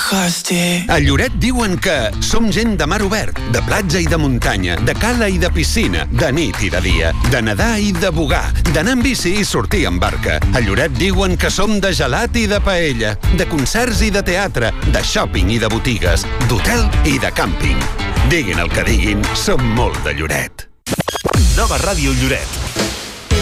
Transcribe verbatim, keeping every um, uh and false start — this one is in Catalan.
dejaste. A Lloret diuen que som gent de mar obert, de platja i de muntanya, de cala i de piscina, de nit i de dia, de nedar i de bugar, d'anar amb bici i sortir amb barca. A Lloret diuen que som de gelat i de paella, de concerts i de teatre, de shopping i de botigues, d'hotel i de càmping. Diguin el que diguin, som molt de Lloret. Nova Ràdio Lloret.